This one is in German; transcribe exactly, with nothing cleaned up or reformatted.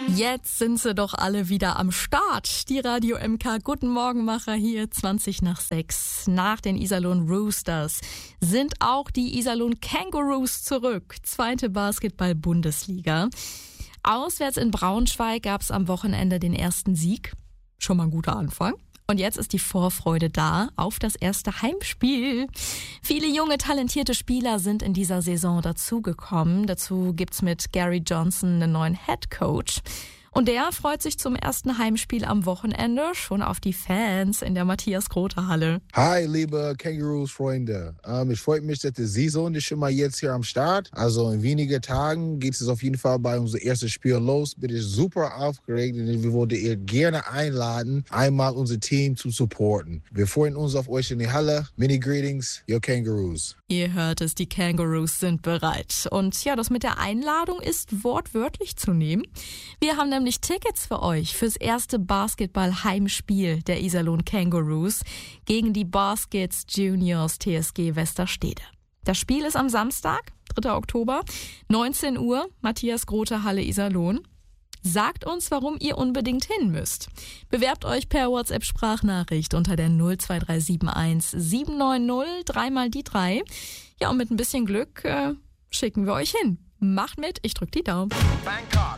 Jetzt sind sie doch alle wieder am Start. Die Radio M K Guten Morgenmacher hier, zwanzig nach sechs. Nach den Iserlohn Roosters sind auch die Iserlohn Kangaroos zurück. Zweite Basketball-Bundesliga. Auswärts in Braunschweig gab es am Wochenende den ersten Sieg. Schon mal ein guter Anfang. Und jetzt ist die Vorfreude da auf das erste Heimspiel. Viele junge, talentierte Spieler sind in dieser Saison dazugekommen. Dazu gibt's mit Gary Johnson einen neuen Head Coach. Und der freut sich zum ersten Heimspiel am Wochenende schon auf die Fans in der Matthias-Grote-Halle. Hi, liebe Kangaroos-Freunde. Ähm, ich freue mich, dass die Saison ist schon mal jetzt hier am Start. Also in wenigen Tagen geht es auf jeden Fall bei unserem ersten Spiel los. Bin ich super aufgeregt und wir würden ihr gerne einladen, einmal unser Team zu supporten. Wir freuen uns auf euch in die Halle. Many greetings, your Kangaroos. Ihr hört es, die Kangaroos sind bereit. Und ja, das mit der Einladung ist wortwörtlich zu nehmen. Wir haben nämlich Tickets für euch fürs erste Basketball-Heimspiel der Iserlohn Kangaroos gegen die Baskets Juniors T S G Westerstede. Das Spiel ist am Samstag, dritter Oktober, neunzehn Uhr, Matthias-Grote-Halle Iserlohn. Sagt uns, warum ihr unbedingt hin müsst. Bewerbt euch per WhatsApp-Sprachnachricht unter der null zwei drei sieben eins sieben neun null drei mal die drei. Ja, und mit ein bisschen Glück äh, schicken wir euch hin. Macht mit, ich drück die Daumen. Bangkok.